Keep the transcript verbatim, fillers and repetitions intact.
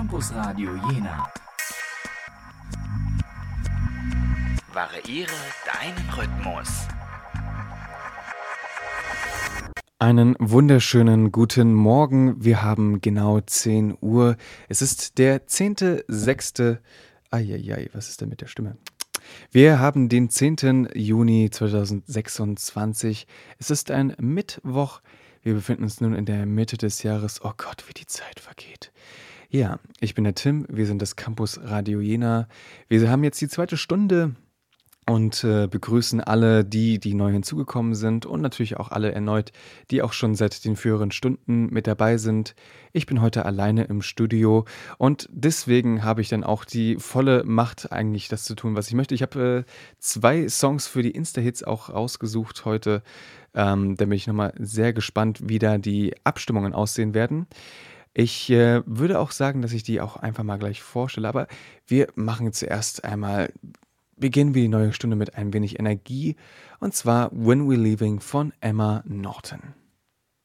Campus Radio Jena. Variiere deinen Rhythmus. Einen wunderschönen guten Morgen. Wir haben genau zehn Uhr. Es ist der zehnte sechste Eieiei, was ist denn mit der Stimme? Wir haben den zehnten Juni zweitausendsechsundzwanzig. Es ist ein Mittwoch. Wir befinden uns nun in der Mitte des Jahres. Oh Gott, wie die Zeit vergeht. Ja, ich bin der Tim. Wir sind das Campus Radio Jena. Wir haben jetzt die zweite Stunde und äh, begrüßen alle die, die neu hinzugekommen sind und natürlich auch alle erneut, die auch schon seit den früheren Stunden mit dabei sind. Ich bin heute alleine im Studio und deswegen habe ich dann auch die volle Macht, eigentlich das zu tun, was ich möchte. Ich habe äh, zwei Songs für die Insta-Hits auch rausgesucht heute. Ähm, da bin ich nochmal sehr gespannt, wie da die Abstimmungen aussehen werden. Ich äh, würde auch sagen, dass ich die auch einfach mal gleich vorstelle, aber wir machen zuerst einmal, beginnen wir die neue Stunde mit ein wenig Energie, und zwar When We're Leaving von Emma Norton.